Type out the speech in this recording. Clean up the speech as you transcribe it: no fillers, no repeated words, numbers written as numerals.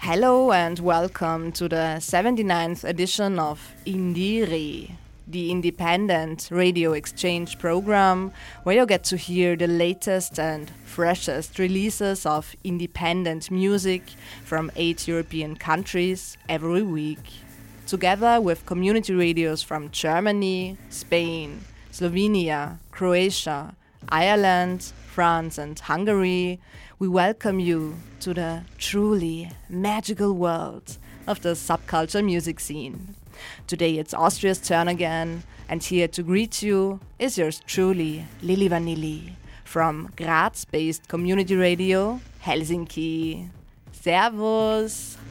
Hello and welcome to the 79th edition of Indire, the independent radio exchange program where you get to hear the latest and freshest releases of independent music from 8 European countries every week. Together with community radios from Germany, Spain, Slovenia, Croatia, Ireland, France and Hungary, we welcome you to the truly magical world of the subculture music scene. Today it's Austria's turn again, and here to greet you is yours truly, Lili Vanilli, from Graz-based community radio Helsinki. Servus!